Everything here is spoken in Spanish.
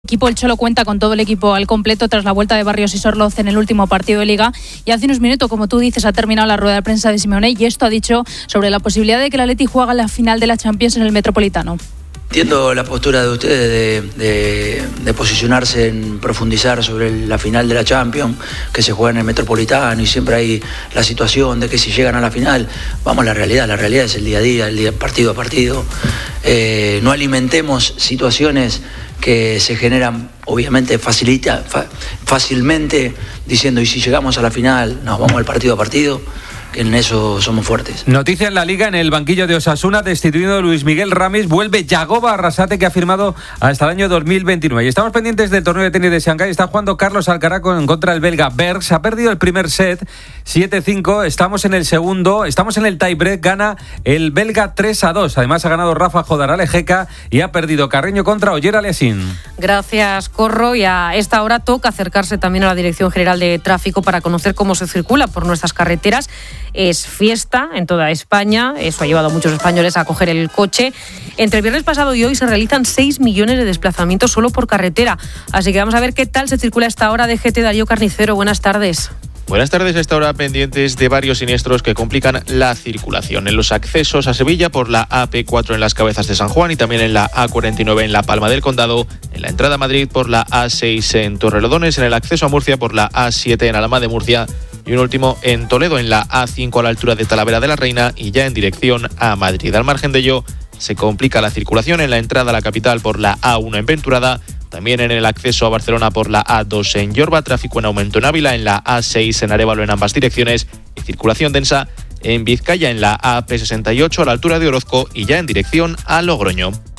equipo El Cholo cuenta con todo el equipo al completo tras la vuelta de Barrios y Sorloz en el último partido de Liga. Y hace unos minutos, como tú dices, ha terminado la rueda de prensa de Simeone y esto ha dicho sobre la posibilidad de que el Atleti juegue la final de la Champions en el Metropolitano. Entiendo la postura de ustedes de posicionarse en profundizar sobre la final de la Champions, que se juega en el Metropolitano y siempre hay la situación de que si llegan a la final, vamos a la realidad es el día a día, el día partido a partido. No alimentemos situaciones que se generan obviamente fácilmente diciendo y si llegamos a la final, no, vamos al partido a partido. Que en eso somos fuertes. Noticia en la Liga, en el banquillo de Osasuna, destituido Luis Miguel Ramis, vuelve Yagoba Arrasate, que ha firmado hasta el año 2029. Y estamos pendientes del torneo de tenis de Shanghái. Está jugando Carlos Alcaraz contra el belga Bergs. Ha perdido el primer set, 7-5. Estamos en el segundo, estamos en el tiebreak. Gana el belga 3-2. Además ha ganado Rafa Jodaralejeca y ha perdido Carreño contra Oyer Aliassime. Gracias, Corro. Y a esta hora toca acercarse también a la Dirección General de Tráfico para conocer cómo se circula por nuestras carreteras. Es fiesta en toda España, eso ha llevado a muchos españoles a coger el coche. Entre el viernes pasado y hoy se realizan 6 millones de desplazamientos solo por carretera. Así que vamos a ver qué tal se circula a esta hora. DGT, Darío Carnicero, buenas tardes. Buenas tardes, a esta hora pendientes de varios siniestros que complican la circulación. En los accesos a Sevilla por la AP4 en las Cabezas de San Juan y también en la A49 en la Palma del Condado, en la entrada a Madrid por la A6 en Torrelodones, en el acceso a Murcia por la A7 en Alhama de Murcia y un último en Toledo en la A5 a la altura de Talavera de la Reina y ya en dirección a Madrid. Al margen de ello, se complica la circulación en la entrada a la capital por la A1 en Venturada, también en el acceso a Barcelona por la A2 en Yorba, tráfico en aumento en Ávila, en la A6 en Arévalo en ambas direcciones y circulación densa en Vizcaya en la AP68 a la altura de Orozco y ya en dirección a Logroño.